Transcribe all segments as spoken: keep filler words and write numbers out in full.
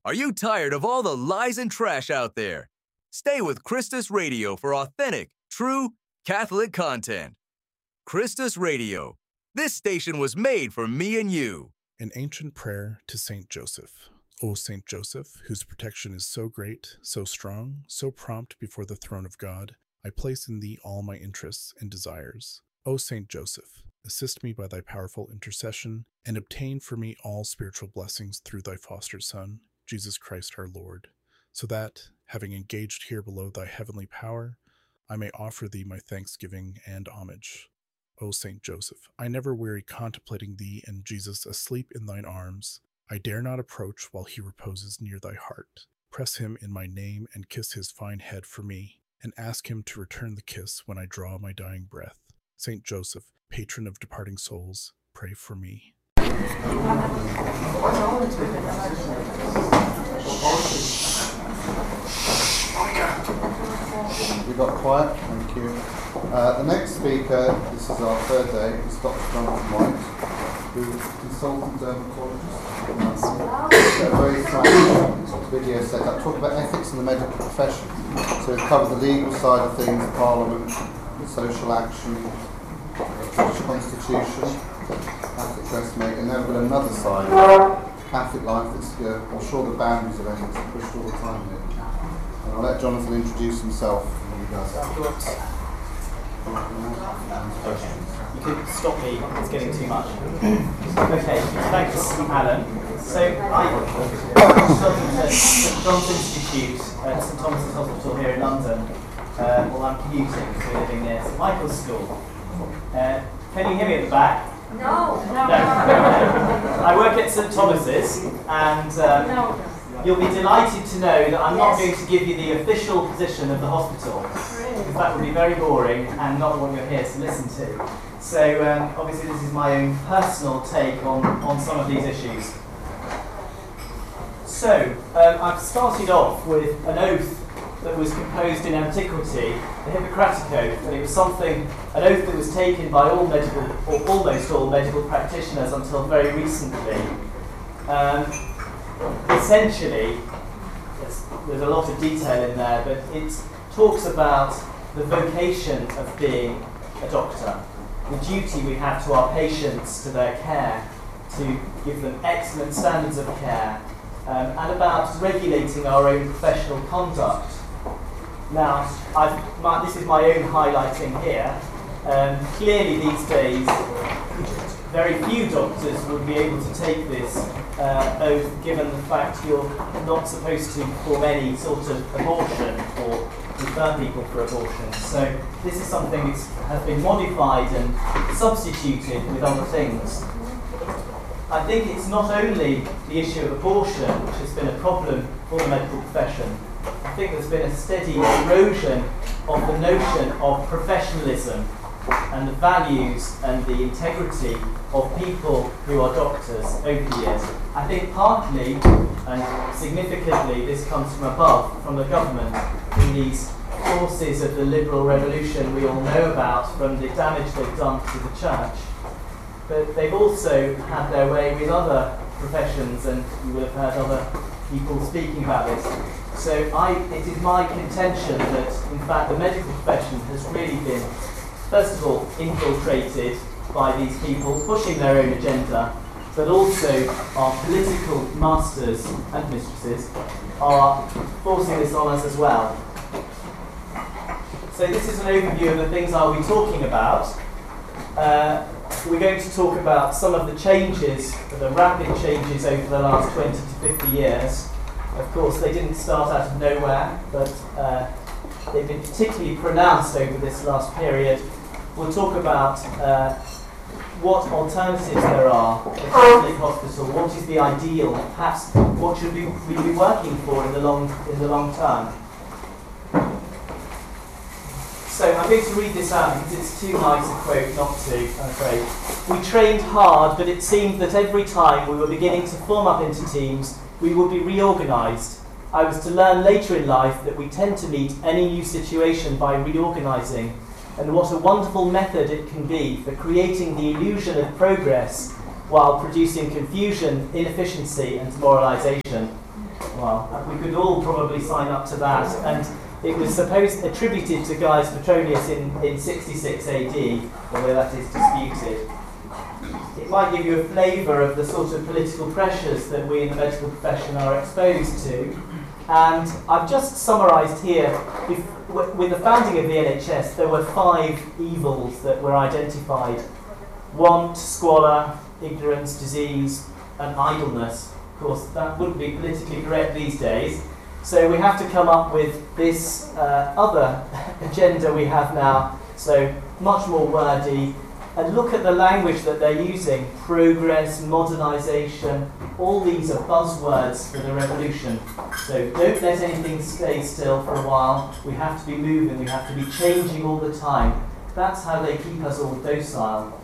Are you tired of all the lies and trash out there? Stay with Christus Radio for authentic, true, Catholic content. Christus Radio. This station was made for me and you. An ancient prayer to Saint Joseph. O Saint Joseph, whose protection is so great, so strong, so prompt before the throne of God, I place in thee all my interests and desires. O Saint Joseph, assist me by thy powerful intercession, and obtain for me all spiritual blessings through thy foster Son, Jesus Christ our Lord, so that, having engaged here below thy heavenly power, I may offer thee my thanksgiving and homage. O Saint Joseph, I never weary contemplating thee and Jesus asleep in thine arms. I dare not approach while he reposes near thy heart. Press him in my name and kiss his fine head for me, and ask him to return the kiss when I draw my dying breath. Saint Joseph, patron of departing souls, pray for me. We got quiet, thank you. Uh, the next speaker, this is our third day, is Doctor Jonathan White, who is a consultant dermatologist. A very exciting video set up, talk about ethics in the medical profession. So we've covered the legal side of things, Parliament, social action, British Constitution, Catholic dressmaking, and then we've got another side, Catholic life that's, uh, I'm sure the boundaries of ethics are pushed all the time here. And I'll let Jonathan introduce himself when he does that. Okay. You could stop me, it's getting too much. Okay, thanks, Alan. So, I consultant at St John's Institute at St Thomas's Hospital here in London. Uh, well, I'm commuting, so we're living near St Michael's School. Uh, can you hear me at the back? No. No. I work at St Thomas's, and um, no. You'll be delighted to know that I'm not Yes. going to give you the official position of the hospital, because that would be very boring and not what you're here to listen to. So um, obviously this is my own personal take on, on some of these issues. So um, I've started off with an oath that was composed in antiquity, the Hippocratic Oath, and it was something, an oath that was taken by all medical, or almost all medical practitioners until very recently. Um, essentially, there's, there's a lot of detail in there, but it talks about the vocation of being a doctor, the duty we have to our patients, to their care, to give them excellent standards of care, um, and about regulating our own professional conduct. Now, I've, my, this is my own highlighting here. Um, clearly these days, very few doctors would be able to take this uh, oath, given the fact you're not supposed to perform any sort of abortion or refer people for abortion. So this is something that has been modified and substituted with other things. I think it's not only the issue of abortion which has been a problem for the medical profession. I think there's been a steady erosion of the notion of professionalism and the values and the integrity of people who are doctors over the years. I think partly and significantly this comes from above, from the government, in these forces of the liberal revolution we all know about, from the damage they've done to the church. But they've also had their way with other professions, and you will have heard other people speaking about this. So I, it is my contention that, in fact, the medical profession has really been, first of all, infiltrated by these people pushing their own agenda, but also our political masters and mistresses are forcing this on us as well. So this is an overview of the things I'll be talking about. Uh, we're going to talk about some of the changes, the rapid changes over the last twenty to fifty years. Of course, they didn't start out of nowhere, but uh, they've been particularly pronounced over this last period. We'll talk about uh, what alternatives there are for Catholic hospital, what is the ideal, perhaps what should we, we be working for in the long in the long term. So I'm going to read this out because it's too nice a quote not to, I'm afraid. We trained hard, but it seemed that every time we were beginning to form up into teams, we would be reorganised. I was to learn later in life that we tend to meet any new situation by reorganising, and what a wonderful method it can be for creating the illusion of progress while producing confusion, inefficiency and demoralisation. well, we could all probably sign up to that. And it was supposed attributed to Gaius Petronius in, in sixty-six A D, although that is disputed. It might give you a flavour of the sort of political pressures that we in the medical profession are exposed to. And I've just summarised here, if, with the founding of the N H S, there were five evils that were identified: want, squalor, ignorance, disease, and idleness. Of course, that wouldn't be politically correct these days. So we have to come up with this uh, other agenda we have now, so much more wordy, and look at the language that they're using: progress, modernisation. All these are buzzwords for the revolution. So don't let anything stay still for a while. We have to be moving, we have to be changing all the time. That's how they keep us all docile.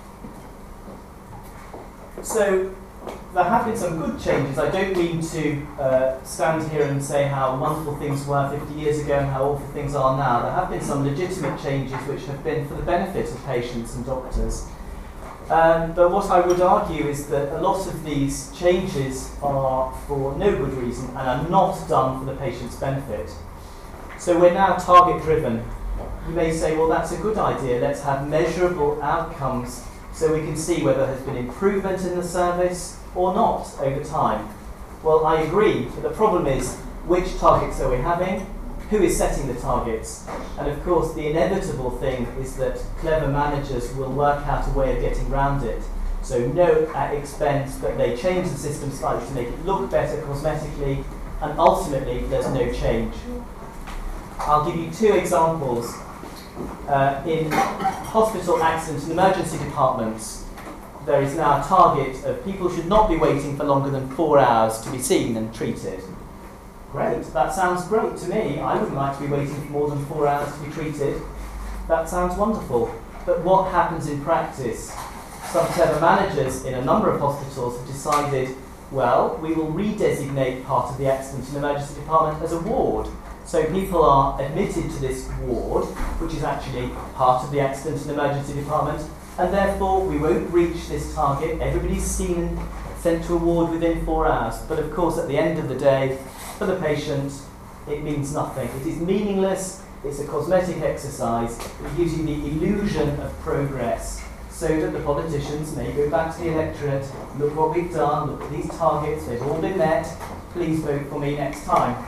So there have been some good changes. I don't mean to uh, stand here and say how wonderful things were fifty years ago and how awful things are now. There have been some legitimate changes which have been for the benefit of patients and doctors. Um, but what I would argue is that a lot of these changes are for no good reason and are not done for the patient's benefit. So we're now target driven. You may say, well, that's a good idea. Let's have measurable outcomes so we can see whether there has been improvement in the service or not over time. Well, I agree, but the problem is, which targets are we having? Who is setting the targets? And of course, the inevitable thing is that clever managers will work out a way of getting around it. So no at expense, but they change the system slightly to make it look better cosmetically, and ultimately there's no change. I'll give you two examples. Uh, in hospital accident and emergency departments, there is now a target of people should not be waiting for longer than four hours to be seen and treated. Great, that sounds great to me. I wouldn't like to be waiting for more than four hours to be treated. That sounds wonderful. But what happens in practice? Some clever managers in a number of hospitals have decided, well, we will redesignate part of the accident and emergency department as a ward. So people are admitted to this ward, which is actually part of the accident and emergency department, and therefore we won't reach this target. Everybody's seen and sent to a ward within four hours. But of course, at the end of the day, for the patient, it means nothing. It is meaningless. It's a cosmetic exercise. It gives you the illusion of progress, so that the politicians may go back to the electorate, look what we've done, look at these targets, they've all been met, please vote for me next time.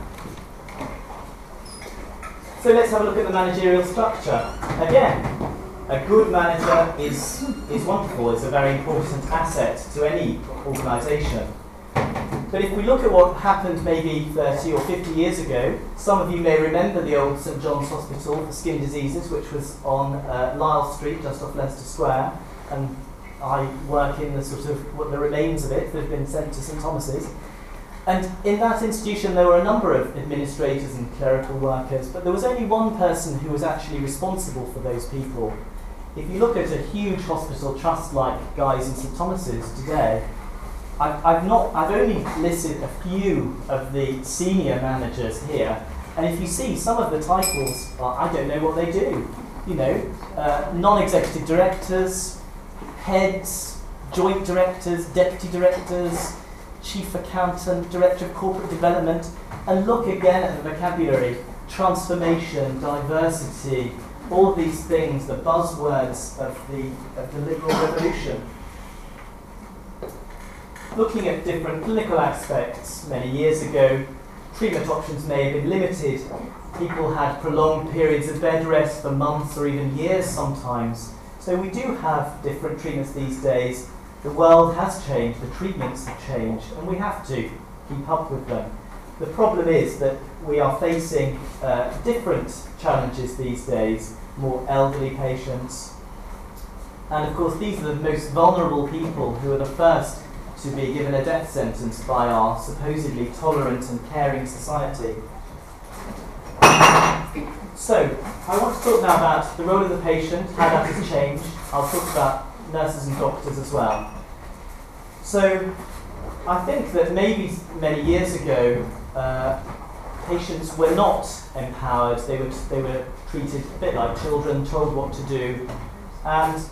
So let's have a look at the managerial structure. Again, a good manager is, is wonderful, it's a very important asset to any organisation. But if we look at what happened maybe thirty or fifty years ago, some of you may remember the old St John's Hospital for Skin Diseases, which was on uh, Lisle Street, just off Leicester Square, and I work in the sort of what the remains of it that have been sent to St Thomas's. And in that institution there were a number of administrators and clerical workers, but there was only one person who was actually responsible for those people. If you look at a huge hospital trust like Guy's and St Thomas's today, I've, I've not. I've only listed a few of the senior managers here, and if you see, some of the titles, are, I don't know what they do. You know, uh, non-executive directors, heads, joint directors, deputy directors, chief accountant, director of corporate development, and look again at the vocabulary: transformation, diversity, all these things, the buzzwords of the of the liberal revolution. Looking at different clinical aspects, many years ago, treatment options may have been limited. People had prolonged periods of bed rest for months or even years sometimes. So we do have different treatments these days. The world has changed, the treatments have changed, and we have to keep up with them. The problem is that we are facing uh, different challenges these days, more elderly patients. And of course, these are the most vulnerable people who are the first to be given a death sentence by our supposedly tolerant and caring society. So, I want to talk now about the role of the patient, how that has changed. I'll talk about nurses and doctors as well. So, I think that maybe many years ago, uh, patients were not empowered. They were, they were treated a bit like children, told what to do. And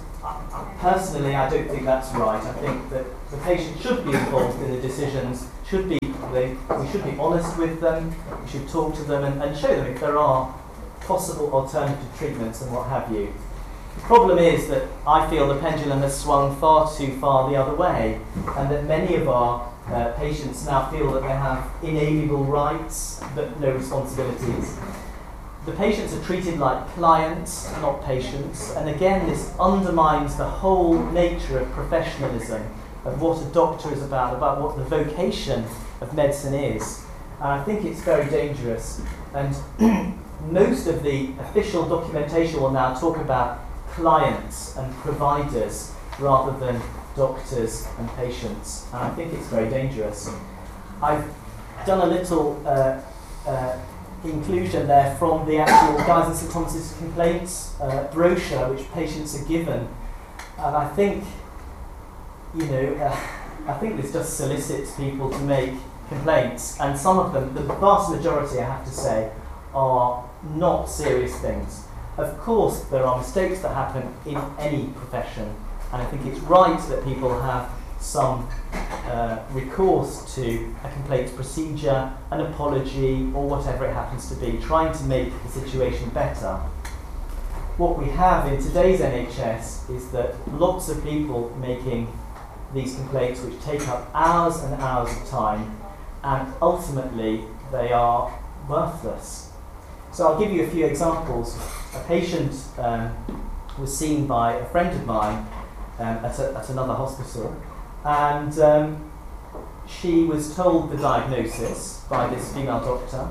personally, I don't think that's right. I think that the patient should be involved in the decisions, should be they, we should be honest with them, we should talk to them and, and show them if there are possible alternative treatments and what have you. The problem is that I feel the pendulum has swung far too far the other way, and that many of our uh, patients now feel that they have inalienable rights but no responsibilities. The patients are treated like clients, not patients, and again this undermines the whole nature of professionalism, of what a doctor is about, about what the vocation of medicine is. And I think it's very dangerous. And most of the official documentation will now talk about clients and providers rather than doctors and patients. And I think it's very dangerous. I've done a little uh, uh, inclusion there from the actual Guy's and St Thomas's complaints uh, brochure which patients are given. And I think, you know, uh, I think this just solicits people to make complaints, and some of them, the vast majority I have to say, are not serious things. Of course there are mistakes that happen in any profession, and I think it's right that people have some uh, recourse to a complaints procedure, an apology, or whatever it happens to be, trying to make the situation better. What we have in today's N H S is that lots of people making these complaints which take up hours and hours of time, and ultimately they are worthless. So I'll give you a few examples. A patient um, was seen by a friend of mine um, at, a, at another hospital, and um, she was told the diagnosis by this female doctor,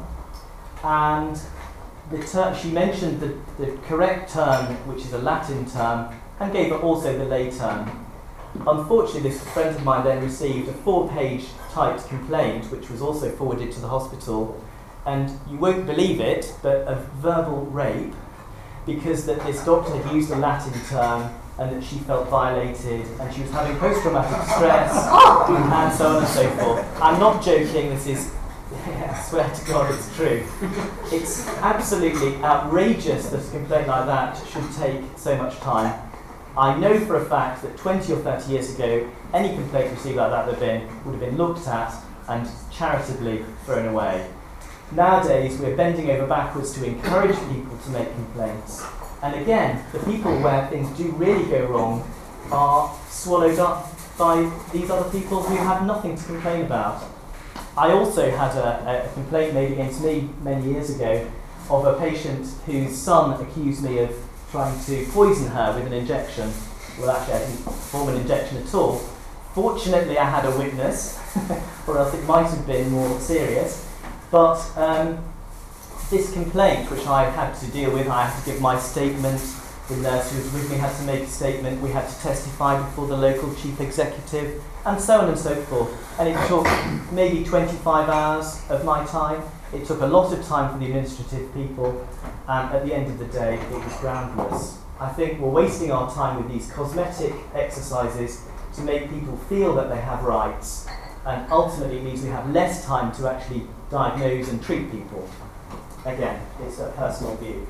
and the ter- she mentioned the, the correct term, which is a Latin term, and gave her also the lay term. Unfortunately, this friend of mine then received a four-page typed complaint, which was also forwarded to the hospital, and you won't believe it, but of verbal rape, because that this doctor had used a Latin term and that she felt violated, and she was having post-traumatic stress, and so on and so forth. I'm not joking, this is, I swear to God it's true. It's absolutely outrageous that a complaint like that should take so much time. I know for a fact that twenty or thirty years ago, any complaint received like that would have been, would have been looked at and charitably thrown away. Nowadays, we're bending over backwards to encourage people to make complaints. And again, the people where things do really go wrong are swallowed up by these other people who have nothing to complain about. I also had a, a complaint made against me many years ago of a patient whose son accused me of trying to poison her with an injection. Well, actually, I didn't perform an injection at all. Fortunately, I had a witness, or else it might have been more serious. But um, this complaint, which I had to deal with, I had to give my statement. The nurse who was with me had to make a statement. We had to testify before the local chief executive, and so on and so forth. And it took maybe twenty-five hours of my time. It took a lot of time for the administrative people, and at the end of the day, it was groundless. I think we're wasting our time with these cosmetic exercises to make people feel that they have rights, and ultimately it means we have less time to actually diagnose and treat people. Again, it's a personal view.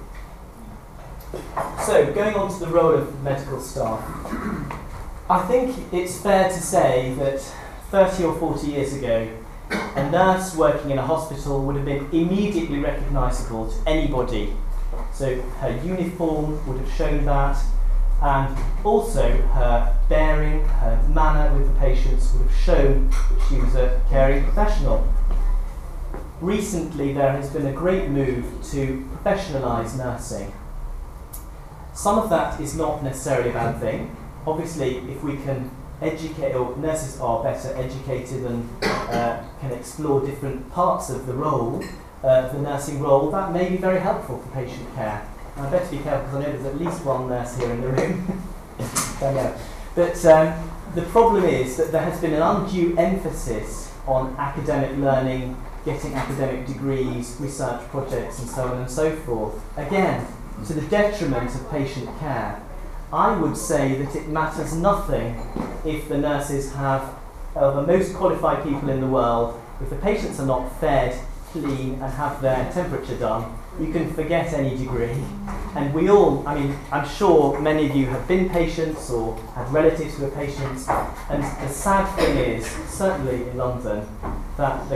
So, going on to the role of medical staff, I think it's fair to say that thirty or forty years ago, a nurse working in a hospital would have been immediately recognisable to anybody. So her uniform would have shown that, and also her bearing, her manner with the patients would have shown that she was a caring professional. Recently there has been a great move to professionalise nursing. Some of that is not necessarily a bad thing. Obviously, if we can educate, or nurses are better educated and uh, can explore different parts of the role, uh, the nursing role, that may be very helpful for patient care. And I better be careful because I know there's at least one nurse here in the room. Don't know. But um, the problem is that there has been an undue emphasis on academic learning, getting academic degrees, research projects, and so on and so forth. Again, to the detriment of patient care. I would say that it matters nothing if the nurses have uh, the most qualified people in the world. If the patients are not fed, clean, and have their temperature done, you can forget any degree. And we all, I mean, I'm sure many of you have been patients or have relatives who are patients, and the sad thing is, certainly in London, that the